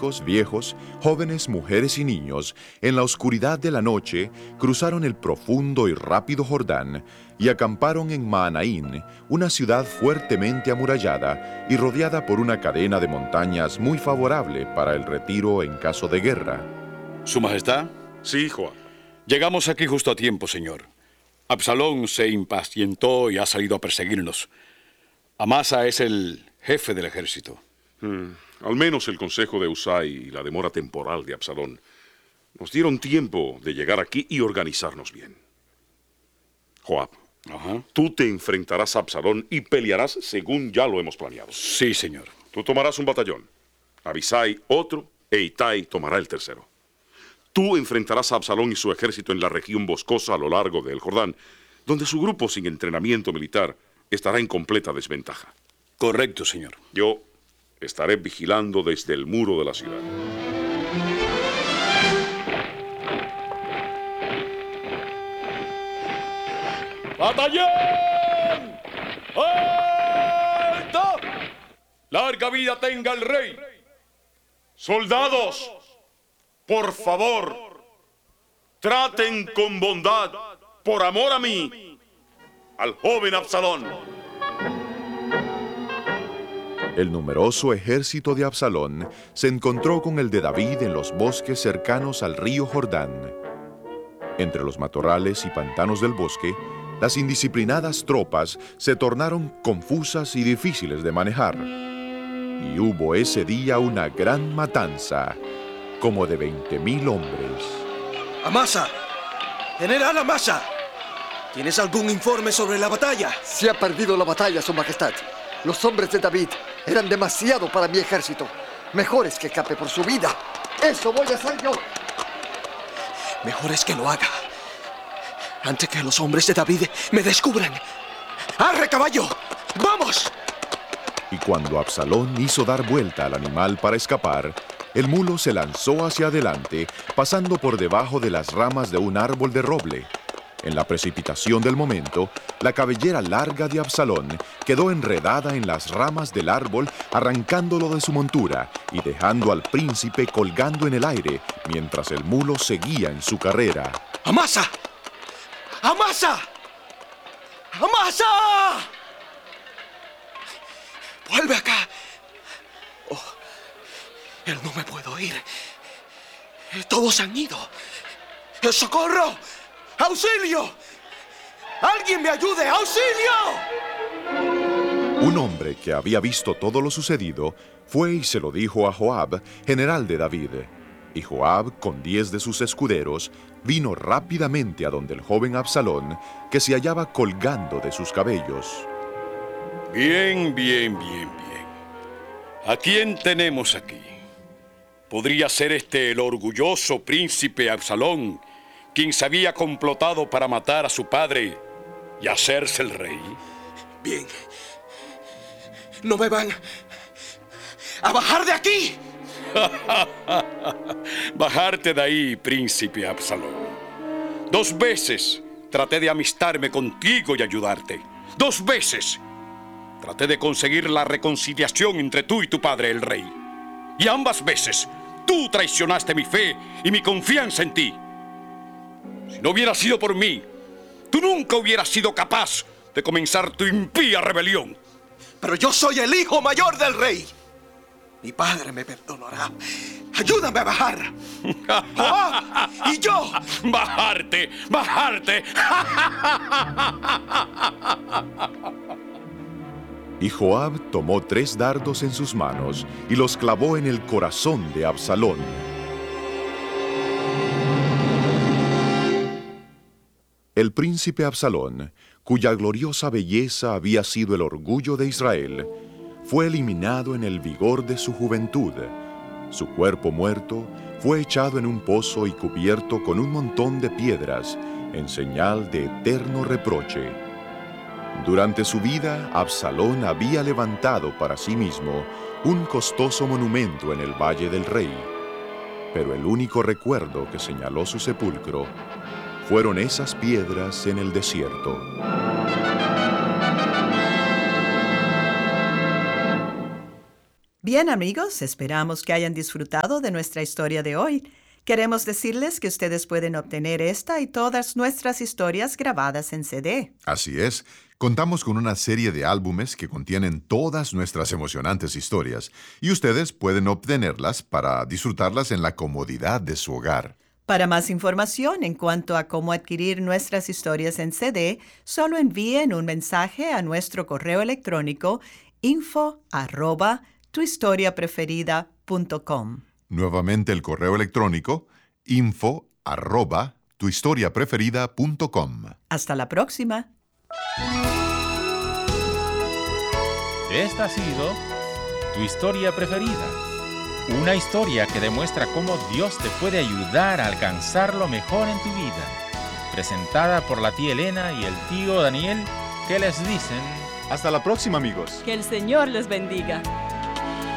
chicos, viejos, jóvenes, mujeres y niños, en la oscuridad de la noche, cruzaron el profundo y rápido Jordán y acamparon en Mahanaim, una ciudad fuertemente amurallada y rodeada por una cadena de montañas muy favorable para el retiro en caso de guerra. ¿Su Majestad? Sí, Joab. Llegamos aquí justo a tiempo, señor. Absalón se impacientó y ha salido a perseguirnos. Amasa es el jefe del ejército. Al menos el consejo de Husai y la demora temporal de Absalón nos dieron tiempo de llegar aquí y organizarnos bien. Joab, tú te enfrentarás a Absalón y pelearás según ya lo hemos planeado. Sí, señor. Tú tomarás un batallón, Abisai otro e Itai tomará el tercero. Tú enfrentarás a Absalón y su ejército en la región boscosa a lo largo del Jordán, donde su grupo sin entrenamiento militar estará en completa desventaja. Correcto, señor. Yo estaré vigilando desde el muro de la ciudad. ¡Batallón! ¡Alto! ¡Larga vida tenga el rey! ¡Soldados! Por favor, traten con bondad, por amor a mí, al joven Absalón. El numeroso ejército de Absalón se encontró con el de David en los bosques cercanos al río Jordán. Entre los matorrales y pantanos del bosque, las indisciplinadas tropas se tornaron confusas y difíciles de manejar. Y hubo ese día una gran matanza, como de 20,000 hombres. Amasa, General Amasa, ¿tienes algún informe sobre la batalla? Se ha perdido la batalla, Su Majestad. Los hombres de David eran demasiado para mi ejército. Mejor es que escape por su vida. ¡Eso voy a hacer yo! Mejor es que lo haga, antes que los hombres de David me descubran. ¡Arre, caballo! ¡Vamos! Y cuando Absalón hizo dar vuelta al animal para escapar, el mulo se lanzó hacia adelante, pasando por debajo de las ramas de un árbol de roble. En la precipitación del momento, la cabellera larga de Absalón quedó enredada en las ramas del árbol, arrancándolo de su montura y dejando al príncipe colgando en el aire, mientras el mulo seguía en su carrera. ¡Amasa! ¡Amasa! ¡Amasa! ¡Vuelve acá! Oh, él no me puede oír. Todos han ido. ¡Socorro! ¡Auxilio! ¡Alguien me ayude! ¡Auxilio! Un hombre que había visto todo lo sucedido fue y se lo dijo a Joab, general de David. Y Joab, con 10 de sus escuderos, vino rápidamente a donde el joven Absalón, que se hallaba colgando de sus cabellos. Bien. ¿A quién tenemos aquí? ¿Podría ser este el orgulloso príncipe Absalón, quien se había complotado para matar a su padre y hacerse el rey? Bien. No me van a bajar de aquí. Bajarte de ahí, príncipe Absalón. 2 veces traté de amistarme contigo y ayudarte. 2 veces traté de conseguir la reconciliación entre tú y tu padre, el rey. Y ambas veces tú traicionaste mi fe y mi confianza en ti. Si no hubiera sido por mí, tú nunca hubieras sido capaz de comenzar tu impía rebelión. Pero yo soy el hijo mayor del rey. Mi padre me perdonará. ¡Ayúdame a bajar! ¡Joab! ¡Y yo! ¡Bajarte! Y Joab tomó 3 dardos en sus manos y los clavó en el corazón de Absalón. El príncipe Absalón, cuya gloriosa belleza había sido el orgullo de Israel, fue eliminado en el vigor de su juventud. Su cuerpo muerto fue echado en un pozo y cubierto con un montón de piedras, en señal de eterno reproche. Durante su vida, Absalón había levantado para sí mismo un costoso monumento en el Valle del Rey, pero el único recuerdo que señaló su sepulcro fueron esas piedras en el desierto. Bien, amigos, esperamos que hayan disfrutado de nuestra historia de hoy. Queremos decirles que ustedes pueden obtener esta y todas nuestras historias grabadas en CD. Así es, contamos con una serie de álbumes que contienen todas nuestras emocionantes historias, y ustedes pueden obtenerlas para disfrutarlas en la comodidad de su hogar. Para más información en cuanto a cómo adquirir nuestras historias en CD, solo envíen un mensaje a nuestro correo electrónico info@tuhistoriapreferida.com. Nuevamente el correo electrónico info@tuhistoriapreferida.com. Hasta la próxima. Esta ha sido Tu Historia Preferida. Una historia que demuestra cómo Dios te puede ayudar a alcanzar lo mejor en tu vida. Presentada por la tía Elena y el tío Daniel, que les dicen... Hasta la próxima, amigos. Que el Señor les bendiga.